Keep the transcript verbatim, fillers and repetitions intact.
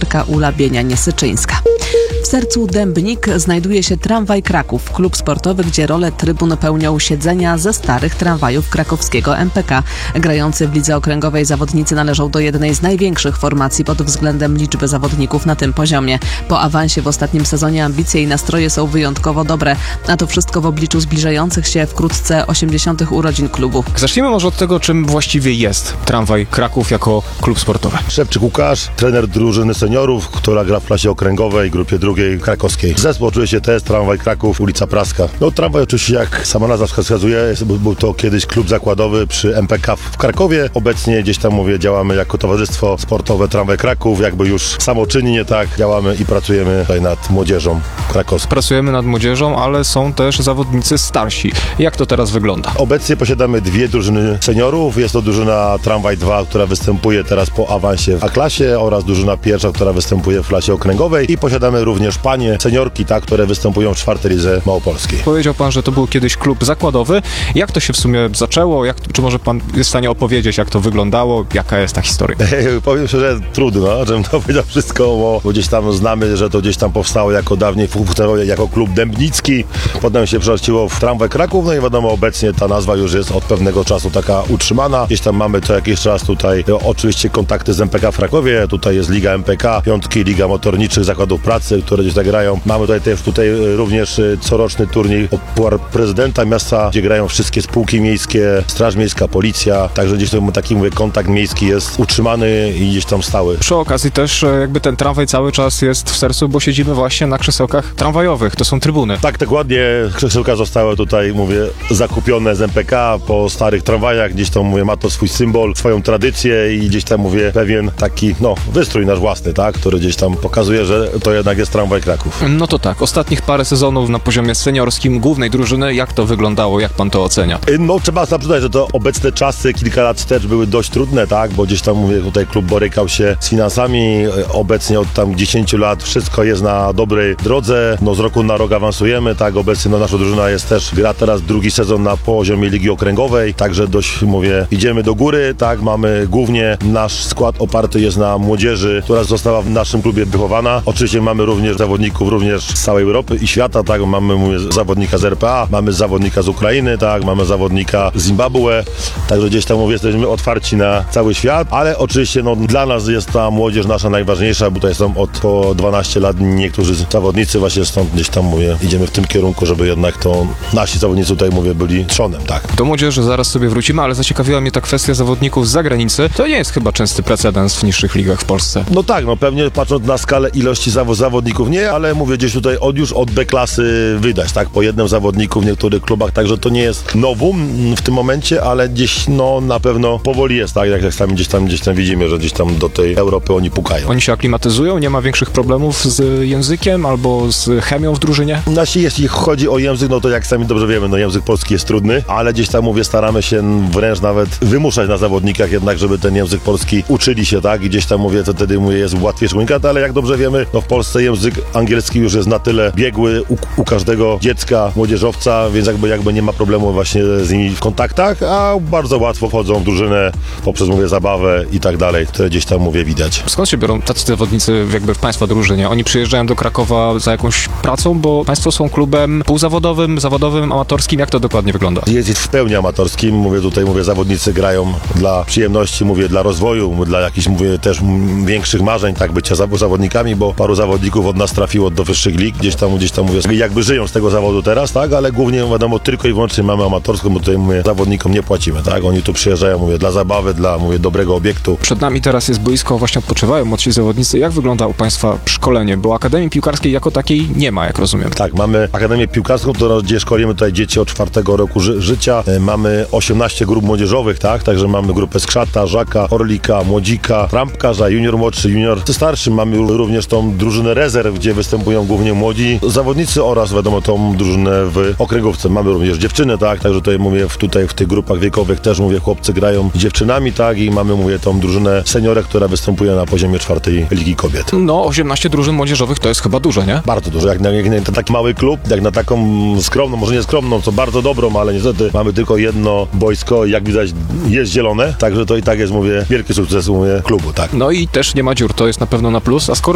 trenerka Ula Bienianie-Syczyńska. W sercu Dębnik znajduje się Tramwaj Kraków, klub sportowy, gdzie rolę trybun pełnią siedzenia ze starych tramwajów krakowskiego M P K. Grający w lidze okręgowej zawodnicy należą do jednej z największych formacji pod względem liczby zawodników na tym poziomie. Po awansie w ostatnim sezonie ambicje i nastroje są wyjątkowo dobre, a to wszystko w obliczu zbliżających się wkrótce osiemdziesiątych urodzin klubu. Zacznijmy może od tego, czym właściwie jest Tramwaj Kraków jako klub sportowy. Szewczyk Łukasz, trener drużyny seniorów, która gra w klasie okręgowej, grupie drugiej krakowskiej. Zespół oczywiście to jest Tramwaj Kraków, ulica Praska. No tramwaj oczywiście, jak sama nazwa wskazuje, jest, był to kiedyś klub zakładowy przy M P K w Krakowie. Obecnie gdzieś tam, mówię, działamy jako towarzystwo sportowe Tramwaj Kraków, jakby już samoczynnie tak działamy i pracujemy tutaj nad młodzieżą krakowską. Pracujemy nad młodzieżą, ale są też zawodnicy starsi. Jak to teraz wygląda? Obecnie posiadamy dwie drużyny seniorów. Jest to drużyna Tramwaj dwa, która występuje teraz po awansie w A-klasie, oraz drużyna pierwsza, która występuje w klasie okręgowej, i posiadamy również panie seniorki, tak, które występują w czwartej lidze małopolskiej. Powiedział pan, że to był kiedyś klub zakładowy. Jak to się w sumie zaczęło? Jak, czy może pan jest w stanie opowiedzieć, jak to wyglądało? Jaka jest ta historia? Powiem szczerze, trudno, żebym to powiedział wszystko, bo, bo gdzieś tam znamy, że to gdzieś tam powstało jako dawniej funkcjonowało jako klub dębnicki, potem się przekształciło w Tramwaj Kraków, no i wiadomo, obecnie ta nazwa już jest od pewnego czasu taka utrzymana. Gdzieś tam mamy co jakiś czas tutaj no, oczywiście kontakty z M P K w Krakowie, tutaj jest Liga M P K, piątki, Liga Motorniczych Zakładów Pracy, które gdzieś tak grają. Mamy tutaj też tutaj również coroczny turniej o Puchar Prezydenta Miasta, gdzie grają wszystkie spółki miejskie, Straż Miejska, Policja, także gdzieś tam taki, mówię, kontakt miejski jest utrzymany i gdzieś tam stały. Przy okazji też jakby ten tramwaj cały czas jest w sercu, bo siedzimy właśnie na krzesełkach tramwajowych, to są trybuny. Tak, dokładnie, krzesełka zostały tutaj, mówię, zakupione z M P K po starych tramwajach, gdzieś tam, mówię, ma to swój symbol, swoją tradycję i gdzieś tam, mówię, pewien taki, no, wystrój nasz własny, tak, który gdzieś tam pokazuje, że to jednak jest Tramwaj Kraków. No to tak, ostatnich parę sezonów na poziomie seniorskim głównej drużyny, jak to wyglądało, jak pan to ocenia? No trzeba sam przyznać, że to obecne czasy, kilka lat wstecz, były dość trudne, tak, bo gdzieś tam, mówię, tutaj klub borykał się z finansami, obecnie od tam dziesięciu lat wszystko jest na dobrej drodze, no z roku na rok awansujemy, tak, obecnie no, nasza drużyna jest też, gra teraz drugi sezon na poziomie Ligi Okręgowej, także dość, mówię, idziemy do góry, tak, mamy głównie nasz skład oparty jest na młodzieży, która została w naszym klubie wychowana, oczywiście mamy również zawodników również z całej Europy i świata, tak, mamy, mówię, zawodnika z R P A, mamy zawodnika z Ukrainy, tak, mamy zawodnika z Zimbabwe, także gdzieś tam, mówię, jesteśmy otwarci na cały świat, ale oczywiście, no, dla nas jest ta młodzież nasza najważniejsza, bo tutaj są od po dwanaście lat niektórzy zawodnicy, właśnie stąd gdzieś tam, mówię, idziemy w tym kierunku, żeby jednak to nasi zawodnicy tutaj, mówię, byli trzonem, tak. Do młodzieży zaraz sobie wrócimy, ale zaciekawiła mnie ta kwestia zawodników z zagranicy. To nie jest chyba częsty precedens w niższych ligach w Polsce. No tak, no pewnie patrząc na skalę ilości zaw- zawodników nie, ale mówię, gdzieś tutaj od, już od B klasy wydać, tak, po jednym zawodniku w niektórych klubach, także to nie jest nowum w tym momencie, ale gdzieś, no, na pewno powoli jest, tak, jak, jak sami gdzieś tam, gdzieś tam widzimy, że gdzieś tam do tej Europy oni pukają. Oni się aklimatyzują, nie ma większych problemów z językiem albo z chemią w drużynie? Nasi, jeśli chodzi o język, no to jak sami dobrze wiemy, no język polski jest trudny, ale gdzieś tam, mówię, staramy się wręcz nawet wymuszać na zawodnikach jednak, żeby ten język polski uczyli się, tak, i gdzieś tam, mówię, to wtedy, mówię, jest łatwiejszy komunikat, ale jak dobrze wiemy, no w Polsce język angielski już jest na tyle biegły u, u każdego dziecka, młodzieżowca, więc jakby, jakby nie ma problemu właśnie z nimi w kontaktach, a bardzo łatwo wchodzą w drużynę poprzez, mówię, zabawę i tak dalej, które gdzieś tam, mówię, widać. Skąd się biorą tacy zawodnicy jakby w państwa drużynie? Oni przyjeżdżają do Krakowa za jakąś pracą, bo państwo są klubem półzawodowym, zawodowym, amatorskim. Jak to dokładnie wygląda? Jest w pełni amatorskim, mówię, tutaj, mówię, zawodnicy grają dla przyjemności, mówię, dla rozwoju, dla jakichś, mówię, też większych marzeń, tak, bycia zawodnikami, bo paru zawodników od nas trafiło do wyższych lig, gdzieś tam, gdzieś tam, mówię, jakby żyją z tego zawodu teraz, tak, ale głównie, wiadomo, tylko i wyłącznie mamy amatorską, bo tutaj, mówię, zawodnikom nie płacimy, tak, oni tu przyjeżdżają, mówię, dla zabawy, dla, mówię, dobrego obiektu. Przed nami teraz jest boisko, właśnie odpoczywają młodsi zawodnicy. Jak wygląda u państwa szkolenie? Bo Akademii Piłkarskiej jako takiej nie ma, jak rozumiem. Tak, mamy Akademię Piłkarską, to, gdzie szkolimy tutaj dzieci od czwartego roku ży- życia. Mamy osiemnaście grup młodzieżowych, tak, także mamy grupę Skrzata, Żaka, Orlika, Młodzika, Trampkarza, junior młodszy, junior starszy. Mamy również tą drużynę rezerw, gdzie występują głównie młodzi zawodnicy oraz, wiadomo, tą drużynę w okręgówce. Mamy również dziewczyny, tak, także tutaj, mówię, w, tutaj w tych grupach wiekowych też, mówię, chłopcy grają z dziewczynami, tak, i mamy, mówię, tą drużynę seniorek, która występuje na poziomie czwartej Ligi Kobiet. No, osiemnaście drużyn młodzieżowych to jest chyba dużo, nie? Bardzo dużo, jak na, jak na taki mały klub, jak na taką skromną, może nie skromną, co bardzo dobrą, ale niestety mamy tylko jedno boisko i jak widać jest zielone, także to i tak jest, mówię, wielki sukces, mówię, klubu, tak. No i też nie ma dziur, to jest na pewno na plus, a skoro